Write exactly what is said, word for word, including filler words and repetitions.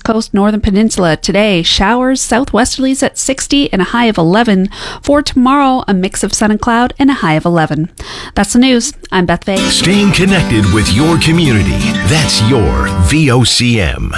West Coast, Northern Peninsula. Today, showers, southwesterlies at sixty and a high of eleven. For tomorrow, a mix of sun and cloud and a high of eleven. That's the news. I'm Beth Vega. Staying connected with your community. That's your V O C M.